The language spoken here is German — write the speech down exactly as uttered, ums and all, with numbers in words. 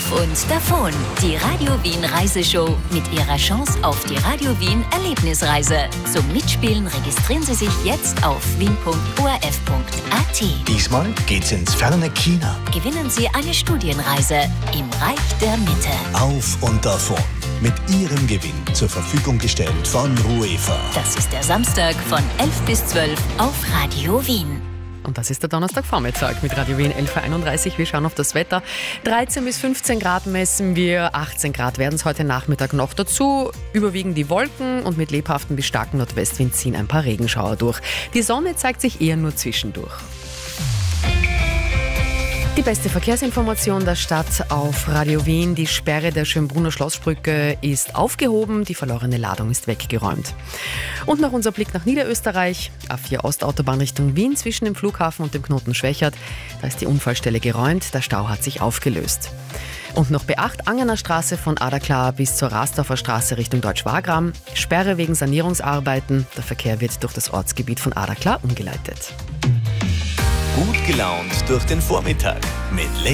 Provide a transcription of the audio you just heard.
Auf und davon. Die Radio Wien Reiseshow mit ihrer Chance auf die Radio Wien Erlebnisreise. Zum Mitspielen registrieren Sie sich jetzt auf wien punkt o r f punkt a t. Diesmal geht's ins ferne China. Gewinnen Sie eine Studienreise im Reich der Mitte. Auf und davon. Mit Ihrem Gewinn zur Verfügung gestellt von Ruefa. Das ist der Samstag von elf bis zwölf auf Radio Wien. Und das ist der Donnerstagvormittag mit Radio Wien elf Uhr einunddreißig. Wir schauen auf das Wetter. dreizehn bis fünfzehn Grad messen wir, achtzehn Grad werden es heute Nachmittag noch. Dazu überwiegen die Wolken und mit lebhaftem bis starken Nordwestwind ziehen ein paar Regenschauer durch. Die Sonne zeigt sich eher nur zwischendurch. Die beste Verkehrsinformation der Stadt auf Radio Wien. Die Sperre der Schönbrunner Schlossbrücke ist aufgehoben, die verlorene Ladung ist weggeräumt. Und noch unser Blick nach Niederösterreich. A vier Ostautobahn Richtung Wien zwischen dem Flughafen und dem Knoten Schwächert. Da ist die Unfallstelle geräumt, der Stau hat sich aufgelöst. Und noch B acht Angener Straße von Adaklar bis zur Rasdorfer Straße Richtung Deutsch-Wagram. Sperre wegen Sanierungsarbeiten. Der Verkehr wird durch das Ortsgebiet von Adaklar umgeleitet. Gut gelaunt durch den Vormittag mit